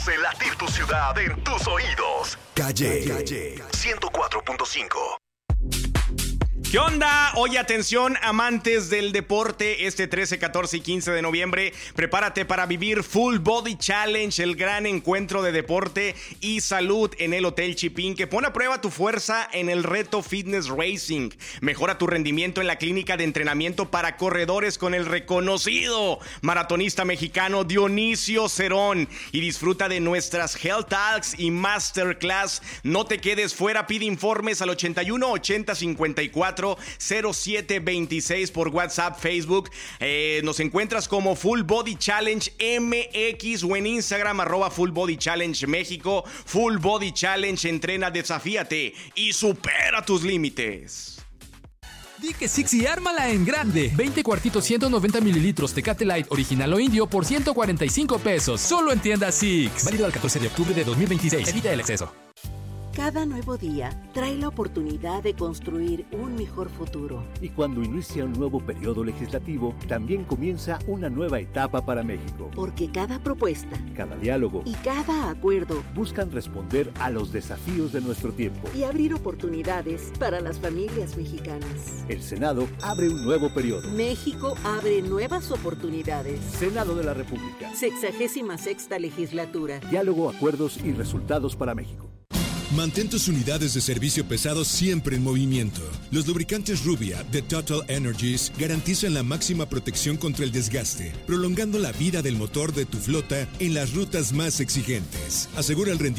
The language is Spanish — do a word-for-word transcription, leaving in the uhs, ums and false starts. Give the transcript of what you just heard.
hace latir tu ciudad en tus oídos. Calle, Calle ciento cuatro punto cinco. ¿Qué onda? Oye, atención, amantes del deporte, este trece, catorce y quince de noviembre, prepárate para vivir Full Body Challenge, el gran encuentro de deporte y salud en el Hotel Chipín, que pone a prueba tu fuerza en el reto Fitness Racing. Mejora tu rendimiento en la clínica de entrenamiento para corredores con el reconocido maratonista mexicano Dionisio Cerón y disfruta de nuestras Health Talks y Masterclass. No te quedes fuera, pide informes al ochenta y uno, ochenta, cincuenta y cuatro, cero siete veintiséis por WhatsApp, Facebook. Eh, nos encuentras como Full Body Challenge M X o en Instagram arroba Full Body Challenge México. Full Body Challenge, entrena, desafíate y supera tus límites. Di que Six y ármala en grande. veinte cuartitos ciento noventa mililitros Tecate Light original o indio por ciento cuarenta y cinco pesos. Solo en tienda Six. Válido al catorce de octubre de dos mil veintiséis. Evita el exceso. Cada nuevo día trae la oportunidad de construir un mejor futuro. Y cuando inicia un nuevo periodo legislativo, también comienza una nueva etapa para México. Porque cada propuesta, cada diálogo y cada acuerdo buscan responder a los desafíos de nuestro tiempo y abrir oportunidades para las familias mexicanas. El Senado abre un nuevo periodo. México abre nuevas oportunidades. Senado de la República. Sexagésima sexta legislatura. Diálogo, acuerdos y resultados para México. Mantén tus unidades de servicio pesado siempre en movimiento. Los lubricantes Rubia de Total Energies garantizan la máxima protección contra el desgaste, prolongando la vida del motor de tu flota en las rutas más exigentes. Asegura el rendimiento